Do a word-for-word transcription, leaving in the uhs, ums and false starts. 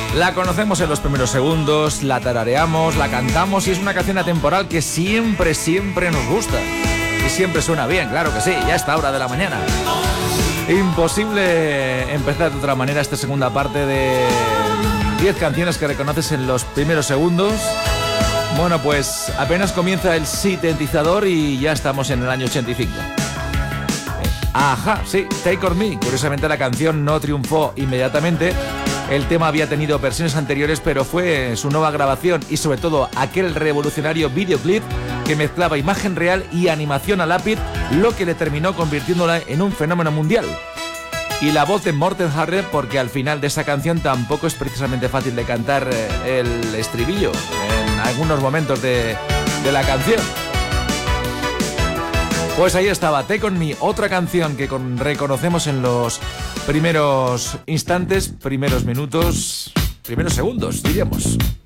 La conocemos en los primeros segundos, la tarareamos, la cantamos y es una canción atemporal que siempre, siempre nos gusta. Y siempre suena bien, claro que sí, ya a esta hora de la mañana. Imposible empezar de otra manera esta segunda parte de diez canciones que reconoces en los primeros segundos. Bueno, pues apenas comienza el sintetizador y ya estamos en el año ochenta y cinco. Ajá, sí, Take On Me. Curiosamente la canción no triunfó inmediatamente. El tema había tenido versiones anteriores, pero fue su nueva grabación y sobre todo aquel revolucionario videoclip que mezclaba imagen real y animación a lápiz, lo que le terminó convirtiéndola en un fenómeno mundial. Y la voz de Morten Harre, porque al final de esa canción tampoco es precisamente fácil de cantar el estribillo en algunos momentos de, de la canción. Pues ahí estaba, Take On Me, otra canción que con, reconocemos en los primeros instantes, primeros minutos, primeros segundos, diríamos.